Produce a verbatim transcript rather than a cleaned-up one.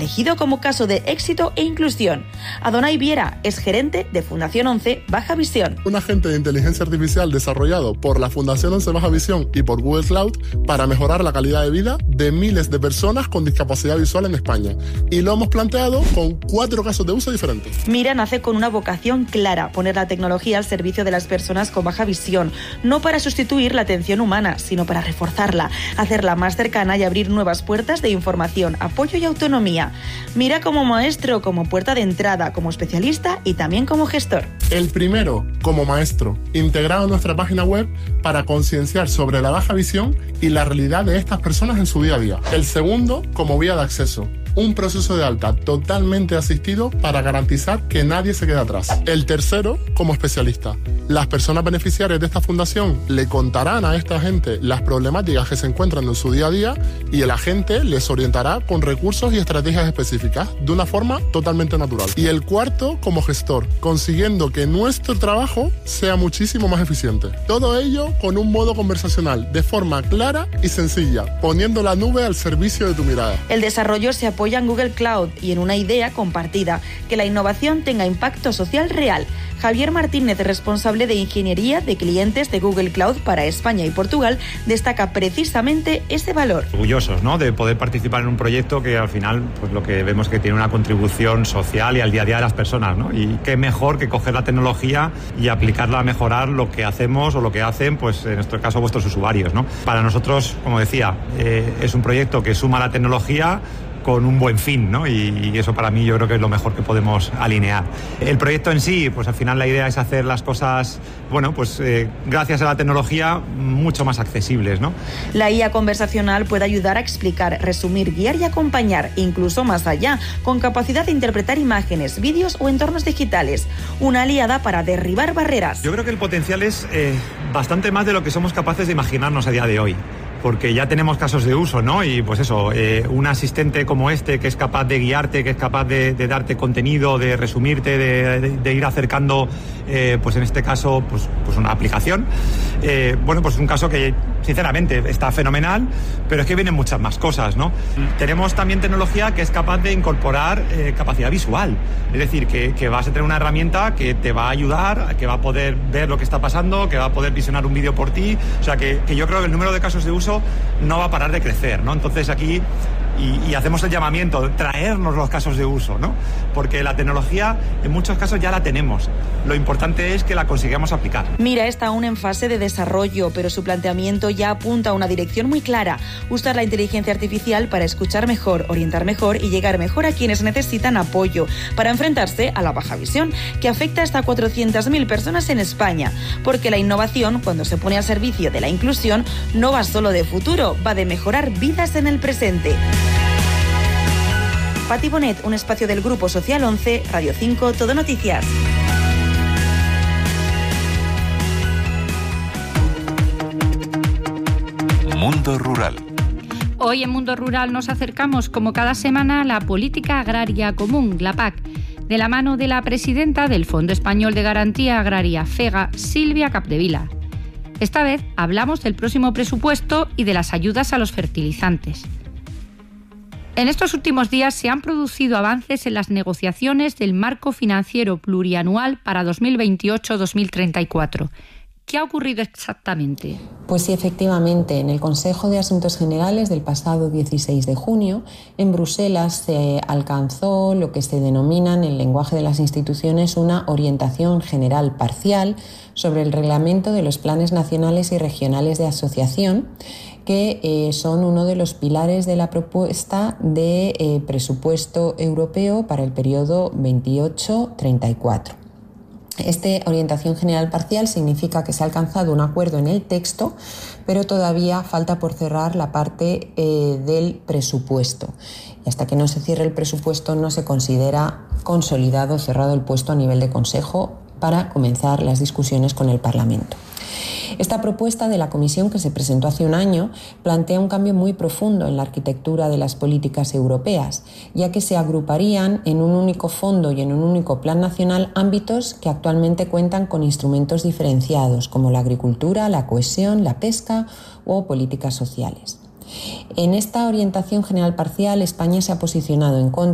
elegido como caso de éxito e inclusión. Adonai Viera es gerente de Fundación once Baja Visión. Un agente de inteligencia artificial desarrollado por la Fundación once Baja Visión y por Google Cloud para mejorar la calidad de vida de miles de personas con discapacidad visual en España. Y lo hemos planteado con cuatro casos de uso diferentes. Mira nace con una vocación clara, poner la tecnología al servicio de las personas con baja visión, no para sustituir la atención humana, sino para reforzarla, hacerla más cercana y abrir nuevas puertas de información, apoyo y autonomía. Mira como maestro, como puerta de entrada, como especialista y también como gestor. El primero, como maestro, integrado en nuestra página web para concienciar sobre la baja visión y la realidad de estas personas en su día a día. El segundo, como vía de acceso. Un proceso de alta totalmente asistido para garantizar que nadie se quede atrás. El tercero, como especialista. Las personas beneficiarias de esta fundación le contarán a esta gente las problemáticas que se encuentran en su día a día y el agente les orientará con recursos y estrategias específicas de una forma totalmente natural. Y el cuarto, como gestor, consiguiendo que nuestro trabajo sea muchísimo más eficiente. Todo ello con un modo conversacional, de forma clara y sencilla, poniendo la nube al servicio de tu mirada. El desarrollo se apoya en Google Cloud y en una idea compartida, que la innovación tenga impacto social real. Javier Martínez, responsable de Ingeniería de Clientes de Google Cloud para España y Portugal, destaca precisamente ese valor. Orgullosos, ¿no?, de poder participar en un proyecto que al final, pues lo que vemos es que tiene una contribución social y al día a día de las personas, ¿no? Y qué mejor que coger la tecnología y aplicarla a mejorar lo que hacemos o lo que hacen, pues en nuestro caso, vuestros usuarios, ¿no? Para nosotros, como decía, eh, es un proyecto que suma la tecnología con un buen fin, ¿no? Y, y eso para mí yo creo que es lo mejor que podemos alinear. El proyecto en sí, pues al final la idea es hacer las cosas, bueno, pues eh, gracias a la tecnología, mucho más accesibles, ¿no? La I A conversacional puede ayudar a explicar, resumir, guiar y acompañar, incluso más allá, con capacidad de interpretar imágenes, vídeos o entornos digitales. Una aliada para derribar barreras. Yo creo que el potencial es eh, bastante más de lo que somos capaces de imaginarnos a día de hoy. Porque ya tenemos casos de uso, ¿no? Y pues eso, eh, un asistente como este que es capaz de guiarte, que es capaz de, de darte contenido, de resumirte, de, de, de ir acercando, eh, pues en este caso, pues, pues una aplicación. Eh, bueno, pues es un caso que sinceramente está fenomenal, pero es que vienen muchas más cosas, ¿no? Tenemos también tecnología que es capaz de incorporar eh, capacidad visual. Es decir, que, que vas a tener una herramienta que te va a ayudar, que va a poder ver lo que está pasando, que va a poder visionar un vídeo por ti. O sea, que, que yo creo que el número de casos de uso no va a parar de crecer, ¿no? Entonces aquí y, y hacemos el llamamiento, traernos los casos de uso, ¿no? Porque la tecnología en muchos casos ya la tenemos. Lo importante es que la consigamos aplicar. Mira, está aún en fase de desarrollo, pero su planteamiento ya apunta a una dirección muy clara: usar la inteligencia artificial para escuchar mejor, orientar mejor y llegar mejor a quienes necesitan apoyo para enfrentarse a la baja visión, que afecta hasta cuatrocientas mil personas en España. Porque la innovación, cuando se pone al servicio de la inclusión, no va solo de futuro, va de mejorar vidas en el presente. Pati Bonet, un espacio del Grupo Social once, Radio cinco, Todo Noticias. Mundo Rural. Hoy en Mundo Rural nos acercamos, como cada semana, a la Política Agraria Común, la P A C, de la mano de la presidenta del Fondo Español de Garantía Agraria, FEGA, Silvia Capdevila. Esta vez hablamos del próximo presupuesto y de las ayudas a los fertilizantes. En estos últimos días se han producido avances en las negociaciones del marco financiero plurianual para dos mil veintiocho a dos mil treinta y cuatro. ¿Qué ha ocurrido exactamente? Pues sí, efectivamente, en el Consejo de Asuntos Generales del pasado dieciséis de junio, en Bruselas se alcanzó lo que se denomina en el lenguaje de las instituciones una orientación general parcial sobre el reglamento de los planes nacionales y regionales de asociación, que eh, son uno de los pilares de la propuesta de eh, presupuesto europeo para el periodo veintiocho treinta y cuatro. Esta orientación general parcial significa que se ha alcanzado un acuerdo en el texto, pero todavía falta por cerrar la parte eh, del presupuesto. Y hasta que no se cierre el presupuesto no se considera consolidado, cerrado el puesto a nivel de Consejo para comenzar las discusiones con el Parlamento. Esta propuesta de la Comisión, que se presentó hace un año, plantea un cambio muy profundo en la arquitectura de las políticas europeas, ya que se agruparían en un único fondo y en un único plan nacional ámbitos que actualmente cuentan con instrumentos diferenciados, como la agricultura, la cohesión, la pesca o políticas sociales. En esta orientación general parcial, España se ha posicionado en contra